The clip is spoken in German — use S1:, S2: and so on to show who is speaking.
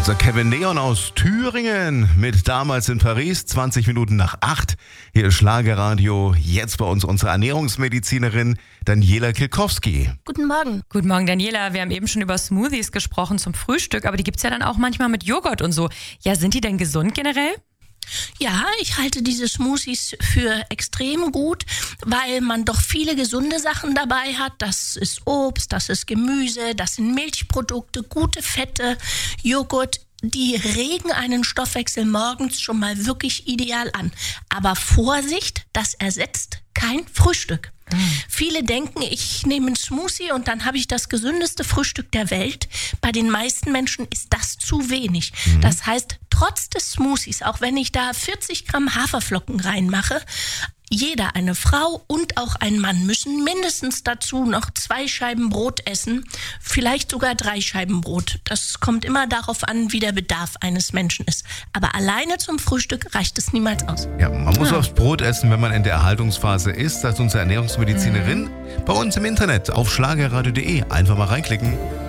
S1: Unser Kevin Neon aus Thüringen mit Damals in Paris, 20 Minuten nach 8. Hier ist Schlagerradio. Jetzt bei uns unsere Ernährungsmedizinerin Daniela Kilkowski.
S2: Guten Morgen.
S3: Guten Morgen, Daniela. Wir haben eben schon über Smoothies gesprochen zum Frühstück, aber die gibt's ja dann auch manchmal mit Joghurt und so. Ja, sind die denn gesund generell?
S2: Ja, ich halte diese Smoothies für extrem gut, weil man doch viele gesunde Sachen dabei hat. Das ist Obst, das ist Gemüse, das sind Milchprodukte, gute Fette, Joghurt. Die regen einen Stoffwechsel morgens schon mal wirklich ideal an. Aber Vorsicht, das ersetzt kein Frühstück. Viele denken, ich nehme einen Smoothie und dann habe ich das gesündeste Frühstück der Welt. Bei den meisten Menschen ist das zu wenig. Das heißt, trotz des Smoothies, auch wenn ich da 40 Gramm Haferflocken reinmache, jeder, eine Frau und auch ein Mann, müssen mindestens dazu noch 2 Scheiben Brot essen, vielleicht sogar 3 Scheiben Brot. Das kommt immer darauf an, wie der Bedarf eines Menschen ist. Aber alleine zum Frühstück reicht es niemals aus.
S1: Ja, man muss aufs Brot essen, wenn man in der Erhaltungsphase ist. Das ist unsere Ernährungsmedizinerin bei uns im Internet auf schlagerradio.de. Einfach mal reinklicken.